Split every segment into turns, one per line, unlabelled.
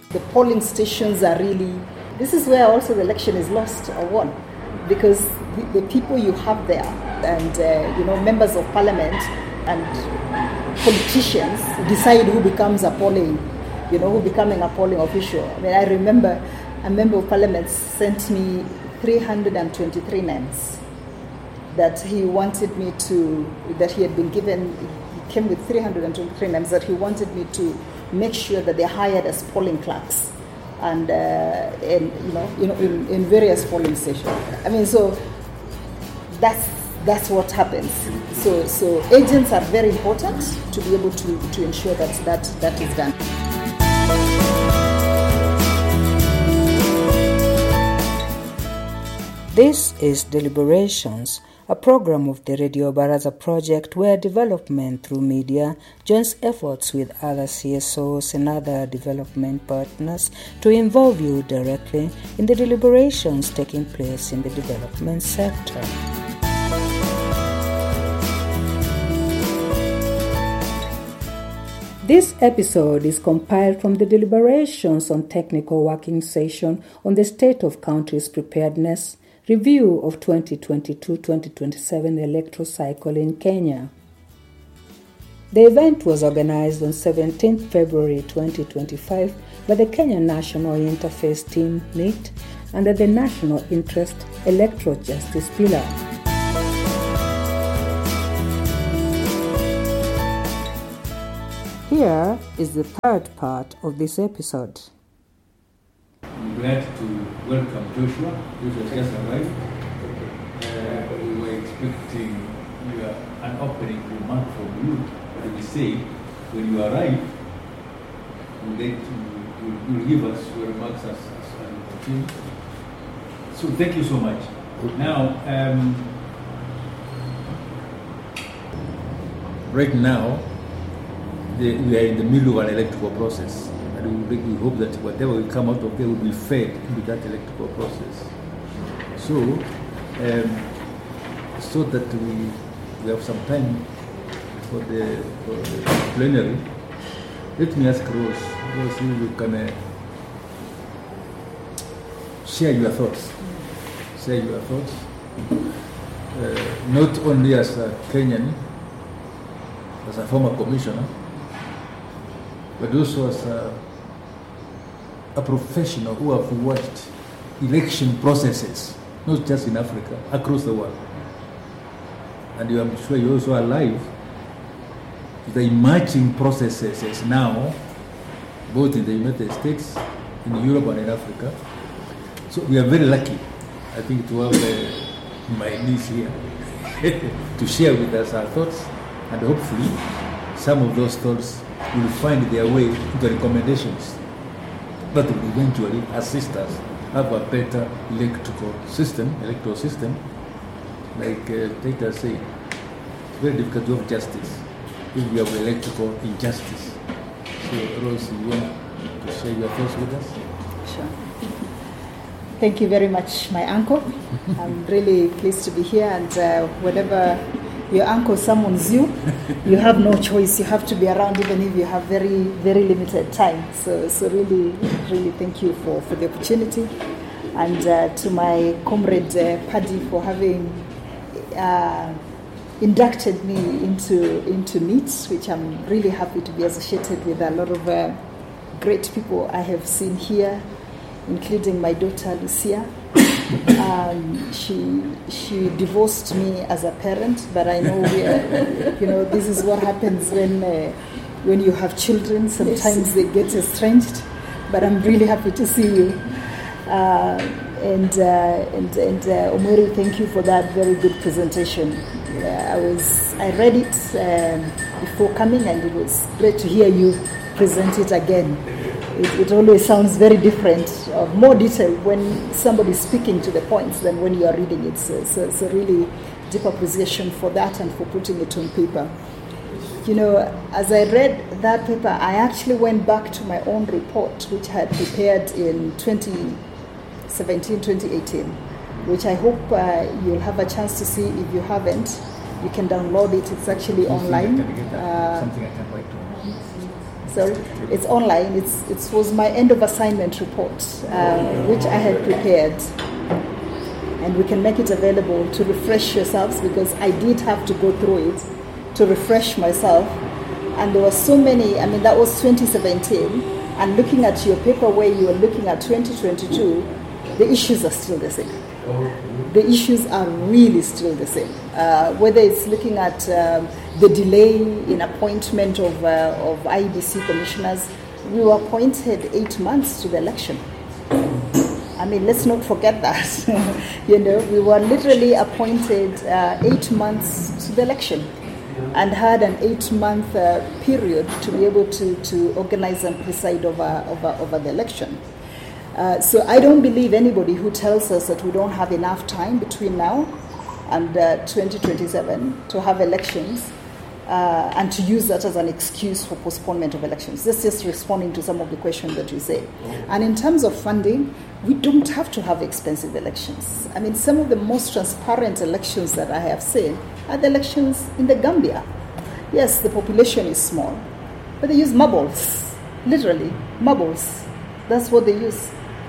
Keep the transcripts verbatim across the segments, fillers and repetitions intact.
The polling stations are really, this is where also the election is lost or won, because the, the people you have there and, uh, you know, members of parliament and politicians decide who becomes a polling, you know, who becoming a polling official. I mean, I remember a member of parliament sent me three hundred twenty-three names that he wanted me to, that he had been given, he came with three hundred twenty-three names that he wanted me to make sure that they're hired as polling clerks and, uh, and you know, you know in, in various polling stations. I mean, so that's that's what happens. So so agents are very important to be able to, to ensure that, that that is done.
This is Deliberations, a program of the Radio Baraza project where development through media joins efforts with other C S Os and other development partners to involve you directly in the deliberations taking place in the development sector. This episode is compiled from the deliberations on technical working session on the state of country's preparedness, review of twenty twenty-two twenty twenty-seven electoral cycle in Kenya. The event was organized on seventeenth February twenty twenty-five by the Kenya National Interface Team, NIT, under the National Interest Electoral Justice Pillar. Here is the third part of this episode.
I'm glad to welcome Joshua. Joshua has just arrived. Uh, we were expecting you are an opening remark from you. But we say, when you arrive, we'll, get to, you'll, you'll give us your remarks as, as we continue. So thank you so much. Now, um, right now, the, we are in the middle of an electoral process. And we, we hope that whatever will come out of there will be fed into that electoral process. So, um, so that we, we have some time for the, for the plenary, let me ask Rose, Rose, if you can uh, share your thoughts. Share your thoughts. Uh, not only as a Kenyan, as a former commissioner, but also as a, a professional who have watched election processes, not just in Africa, across the world. And I'm sure you're also alive to the emerging processes now, both in the United States, in Europe and in Africa. So we are very lucky, I think, to have uh, my niece here to share with us our thoughts, and hopefully some of those thoughts will find their way to the recommendations that will eventually assist us have a better electoral system, electoral system. Like uh, Taita said, it's very difficult to have justice if we have electoral injustice. So, Rose, you want to share your thoughts with us?
Sure. Thank you very much, my uncle. I'm really pleased to be here, and uh, whenever your uncle summons you, you have no choice. You have to be around even if you have very, very limited time. So, so really, really thank you for, for the opportunity. And uh, to my comrade uh, Paddy for having uh, inducted me into, into NIT, which I'm really happy to be associated with a lot of uh, great people I have seen here, including my daughter Lucia. Um, she she divorced me as a parent, but I know we are, you know, this is what happens when uh, when you have children. Sometimes they get estranged, but I'm really happy to see you. Uh, and uh, and and uh, Omweru, thank you for that very good presentation. Uh, I was I read it um, before coming, and it was great to hear you present it again. It, it always sounds very different, or more detailed when somebody is speaking to the points than when you are reading it. So, so it's a really deep appreciation for that and for putting it on paper. You know, as I read that paper, I actually went back to my own report, which I had prepared in twenty seventeen twenty eighteen, which I hope uh, you'll have a chance to see. If you haven't, you can download it. It's actually online.
Can I get that? Uh, Something I can write to.
Sorry, it's online. It's it was my end of assignment report, uh, which I had prepared, and we can make it available to refresh yourselves, because I did have to go through it to refresh myself, and there were so many. I mean, that was twenty seventeen, and looking at your paper where you were looking at twenty twenty-two, the issues are still the same. The issues are really still the same. Uh, whether it's looking at um, the delay in appointment of, uh, of I E B C commissioners, we were appointed eight months to the election. I mean, let's not forget that. You know, we were literally appointed uh, eight months to the election, and had an eight-month uh, period to be able to, to organize and preside over, over, over the election. Uh, so I don't believe anybody who tells us that we don't have enough time between now and uh, twenty twenty-seven to have elections uh, and to use that as an excuse for postponement of elections. This is just responding to some of the questions that you say. And in terms of funding, we don't have to have expensive elections. I mean, some of the most transparent elections that I have seen are the elections in the Gambia. Yes, the population is small, but they use marbles, literally, marbles. That's what they use.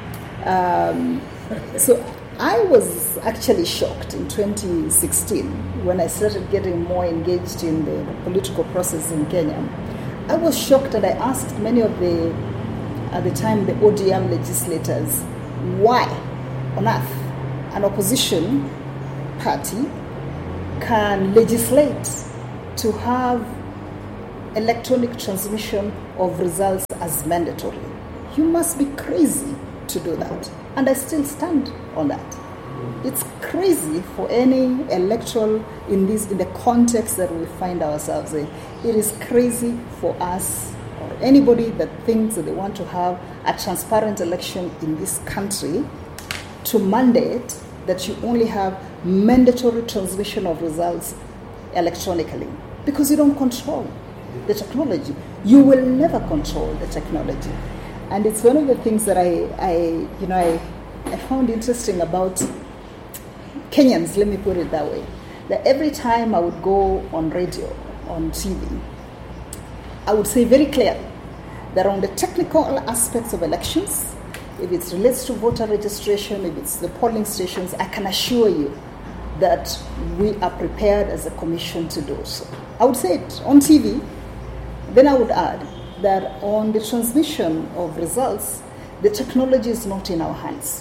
Um, so I was actually shocked in twenty sixteen when I started getting more engaged in the political process in Kenya. I was shocked, and I asked many of the, at the time, the O D M legislators, why on earth an opposition party can legislate to have electronic transmission of results as mandatory. You must be crazy to do that. And I still stand on that. It's crazy for any electoral, in this, in the context that we find ourselves in, it is crazy for us or anybody that thinks that they want to have a transparent election in this country to mandate that you only have mandatory transmission of results electronically, because you don't control the technology. You will never control the technology. And it's one of the things that I, I you know, I, I found interesting about Kenyans, let me put it that way, that every time I would go on radio, on T V, I would say very clearly that on the technical aspects of elections, if it relates to voter registration, if it's the polling stations, I can assure you that we are prepared as a commission to do so. I would say it on T V. Then I would add that on the transmission of results, the technology is not in our hands.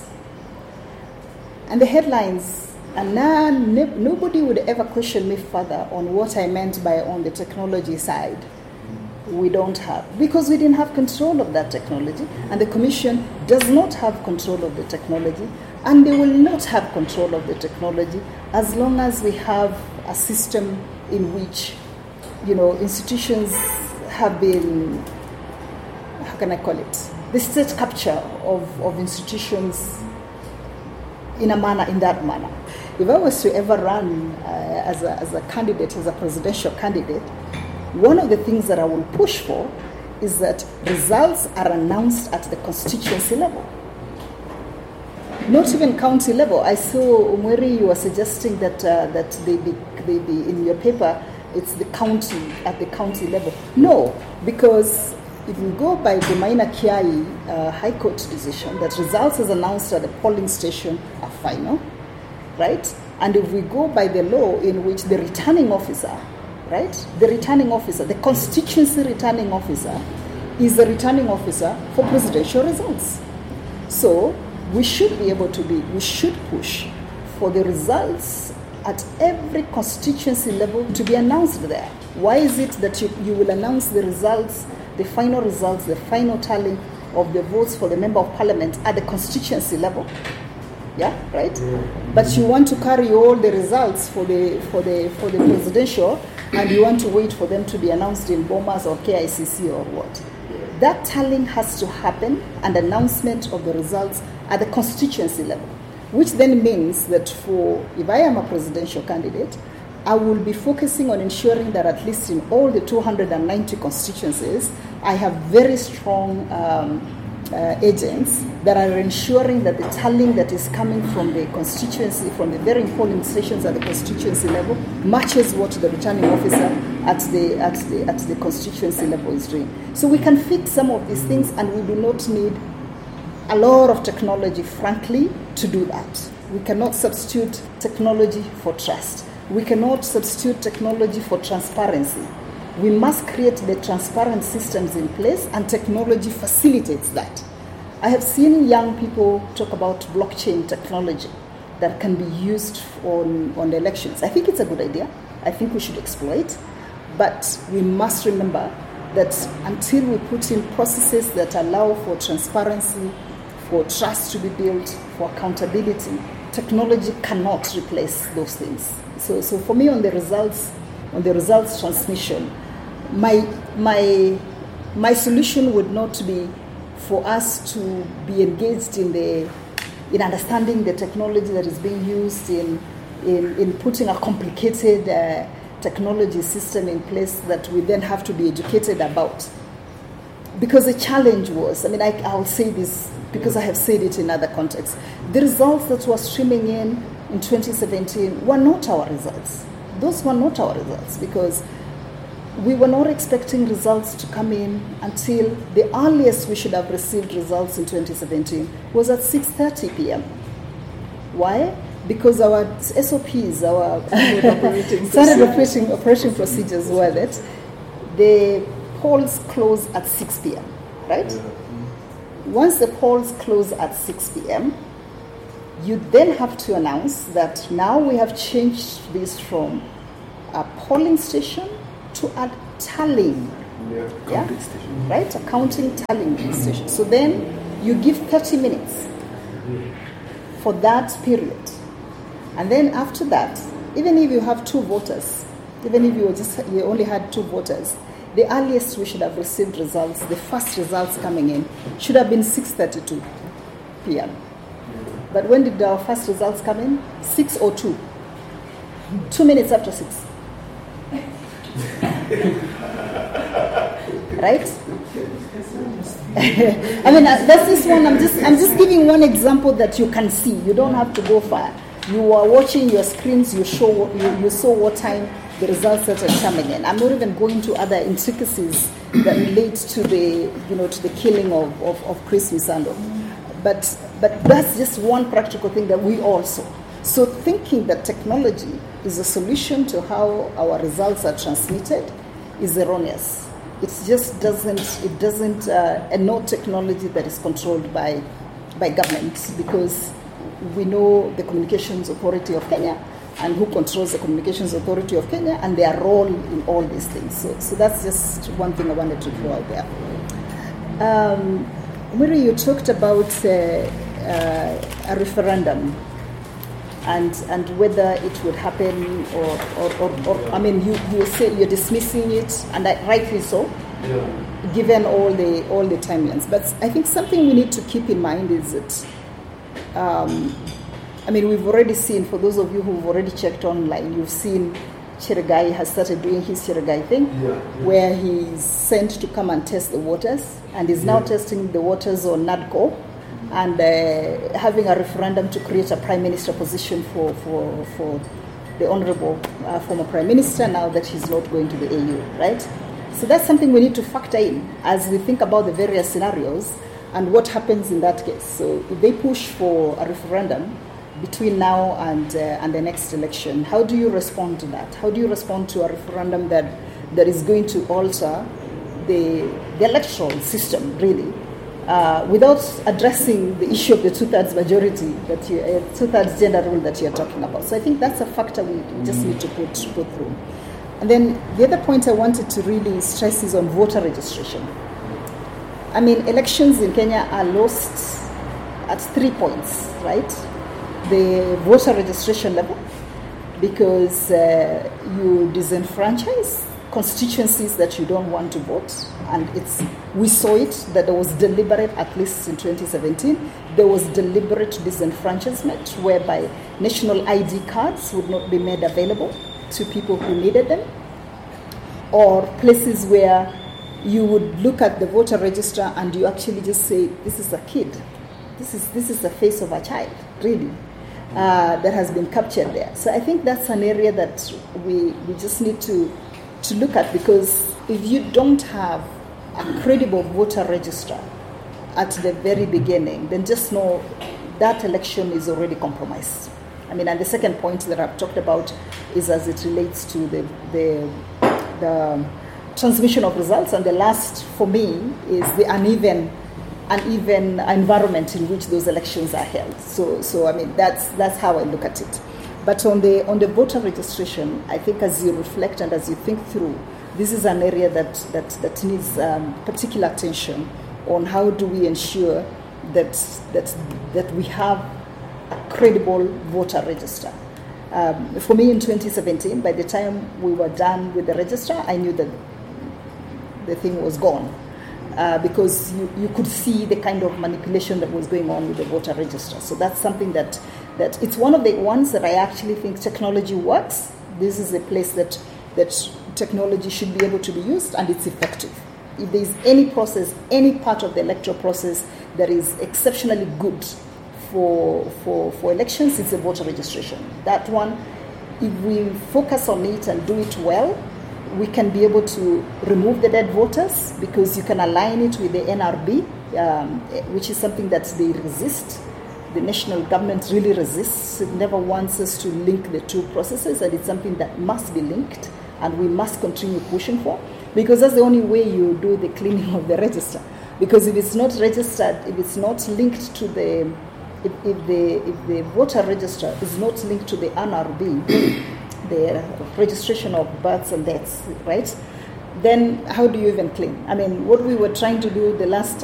And the headlines, and now nobody would ever question me further on what I meant by on the technology side. We don't have, because we didn't have control of that technology, and the Commission does not have control of the technology, and they will not have control of the technology as long as we have a system in which, you know, institutions have been, how can I call it, the state capture of, of institutions in a manner, in that manner. If I was to ever run uh, as, a, as a candidate, as a presidential candidate, one of the things that I will push for is that results are announced at the constituency level. Not even county level. I saw, Umweri, you were suggesting that uh, that they be, they be, in your paper, it's the county, at the county level. No, because if you go by the Maina Kiai uh, High Court decision, that results as announced at the polling station are final, right? And if we go by the law in which the returning officer, right, the returning officer, the constituency returning officer is the returning officer for presidential results. So we should be able to be, we should push for the results at every constituency level to be announced there. Why is it that you, you will announce the results, the final results, the final tally of the votes for the member of parliament at the constituency level? Yeah, right? But you want to carry all the results for the for the for the presidential, and you want to wait for them to be announced in Bomas or K I C C or what? That tallying has to happen, and announcement of the results at the constituency level, which then means that for, if I am a presidential candidate, I will be focusing on ensuring that at least in all the two hundred ninety constituencies, I have very strong um, uh, agents that are ensuring that the tallying that is coming from the constituency, from the very polling stations at the constituency level, matches what the returning officer at the at the at the constituency level is doing. So we can fix some of these things, and we do not need a lot of technology, frankly, to do that. We cannot substitute technology for trust. We cannot substitute technology for transparency. We must create the transparent systems in place, and technology facilitates that. I have seen young people talk about blockchain technology that can be used on, on elections. I think it's a good idea. I think we should exploit. But we must remember that until we put in processes that allow for transparency, for trust to be built, for accountability, technology cannot replace those things. So, so for me, on the results, on the results transmission, my my my solution would not be for us to be engaged in the in understanding the technology that is being used in in, in putting a complicated uh, technology system in place that we then have to be educated about. Because the challenge was, I mean, I, I'll say this because I have said it in other contexts. The results that were streaming in in twenty seventeen were not our results. Those were not our results because we were not expecting results to come in until the earliest we should have received results in twenty seventeen was at six thirty p.m. Why? Because our S O Ps, our operating standard operating, operating procedures were that the polls close at six p.m., right? Yeah. Once the polls close at six p.m., you then have to announce that now we have changed this from a polling station to a tallying,
yeah,
yeah?
counting station.
Right? A counting tallying station. So then you give thirty minutes for that period. And then after that, even if you have two voters, even if you, just, you only had two voters, the earliest we should have received results, the first results coming in, should have been six thirty-two p.m. But when did our first results come in? six oh two. Two minutes after six. Right? I mean, that's this one. I'm just, I'm just giving one example that you can see. You don't have to go far. You are watching your screens. You show, you, you saw what time the results that are coming in. I'm not even going to other intricacies that relate to the, you know, to the killing of, of, of Chris Msando. But, but that's just one practical thing that we all saw. So thinking that technology is a solution to how our results are transmitted is erroneous. It just doesn't, it doesn't, uh, and no technology that is controlled by, by government, because we know the Communications Authority of Kenya and who controls the Communications Authority of Kenya and their role in all these things. So, so that's just one thing I wanted to throw out there. Um, Miri, you talked about uh, uh, a referendum and and whether it would happen or, or, or, or I mean, you, you say you're dismissing it, and I, rightly so, yeah, given all the all the timelines. But I think something we need to keep in mind is that, um, I mean, we've already seen, for those of you who've already checked online, you've seen Cherigai has started doing his Cherigai thing, yeah, yeah, where he's sent to come and test the waters, and is now yeah. testing the waters on NADCO, and uh, having a referendum to create a prime minister position for, for, for the honorable uh, former prime minister, now that he's not going to the A U, right? So that's something we need to factor in as we think about the various scenarios and what happens in that case. So if they push for a referendum between now and uh, and the next election, how do you respond to that? How do you respond to a referendum that that is going to alter the the electoral system, really, uh, without addressing the issue of the two-thirds majority, that you, uh, two-thirds gender rule that you're talking about? So I think that's a factor we just need to put put through. And then the other point I wanted to really stress is on voter registration. I mean, elections in Kenya are lost at three points, right? The voter registration level, because uh, you disenfranchise constituencies that you don't want to vote, and it's we saw it that there was deliberate, at least in twenty seventeen, there was deliberate disenfranchisement whereby national I D cards would not be made available to people who needed them, or places where you would look at the voter register and you actually just say, this is a kid. This is this is the face of a child, really, uh, that has been captured there. So I think that's an area that we, we just need to, to look at, because if you don't have a credible voter register at the very beginning, then just know that election is already compromised. I mean, and the second point that I've talked about is as it relates to the the, the transmission of results, and the last for me is the uneven uneven environment in which those elections are held. So, so I mean, that's that's how I look at it. But on the on the voter registration, I think as you reflect and as you think through, this is an area that that that needs um, particular attention on how do we ensure that that that we have a credible voter register. Um, for me, in twenty seventeen, by the time we were done with the register, I knew that the thing was gone. Uh, because you, you could see the kind of manipulation that was going on with the voter register. So that's something that, that it's one of the ones that I actually think technology works. This is a place that, that technology should be able to be used, and it's effective. If there's any process, any part of the electoral process that is exceptionally good for, for, for elections, it's the voter registration. That one, if we focus on it and do it well, we can be able to remove the dead voters, because you can align it with the N R B, um, which is something that they resist. The national government really resists. It never wants us to link the two processes, and it's something that must be linked, and we must continue pushing for, because that's the only way you do the cleaning of the register. Because if it's not registered, if it's not linked to the, if, if the if the voter register is not linked to the N R B, the registration of births and deaths, right? Then how do you even claim? I mean, what we were trying to do the last